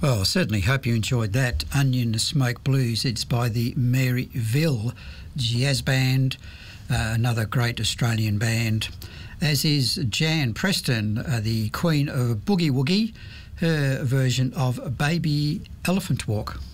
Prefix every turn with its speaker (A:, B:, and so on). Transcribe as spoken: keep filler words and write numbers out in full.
A: Well, I certainly hope you enjoyed that. Onion Smoke Blues. It's by the Maryville Jazz Band, uh, another great Australian band, as is Jan Preston, uh, the Queen of Boogie Woogie, her version of Baby Elephant Walk.